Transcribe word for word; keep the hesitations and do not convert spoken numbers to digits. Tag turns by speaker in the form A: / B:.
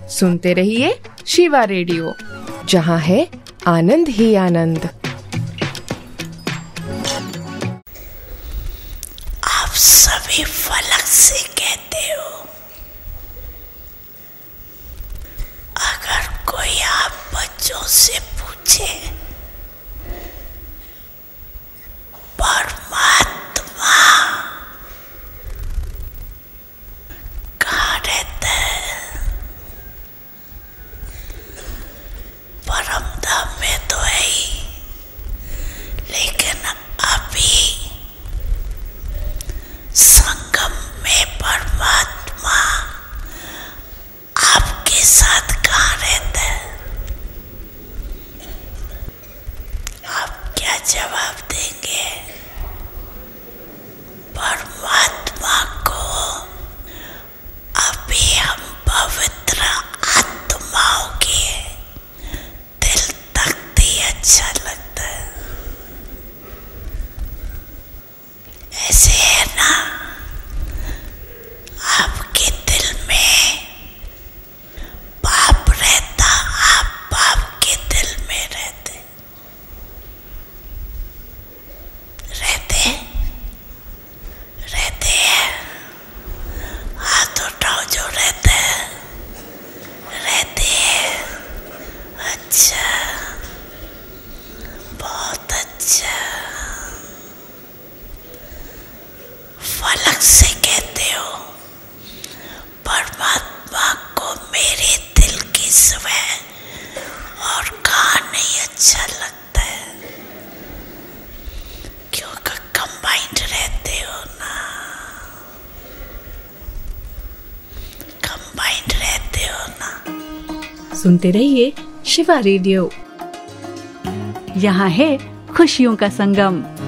A: सुनते रहिए शिवा रेडियो, जहाँ है आनंद ही आनंद।
B: आप सभी फलक से कहते हो, अगर कोई आप बच्चों से पूछे परमात्मा कहाँ रहता है, परम धाम में तो है ही, लेकिन अभी संगम में परमात्मा आपके साथ कहाँ रहता है? आप क्या जवाब देंगे? परमात्मा को अभी हम पवित्र आत्माओं के दिल तक ही अच्छा लगता है। ऐसे है ना, आपके दिल में पाप रहता, आप पाप के दिल में रहते रहते रहते हैं। हाथ उठाओ जो रहते हैं, रहते हैं। अच्छा, बहुत अच्छा। फलक से कहते हो परमात्मा को मेरे दिल की सिवा और कहाँ नहीं अच्छा लगता है, क्योंकि कंबाइंड रहते हो ना, कंबाइंड रहते हो ना।
C: सुनते रहिए शिवा रेडियो, यहाँ है खुशियों का संगम।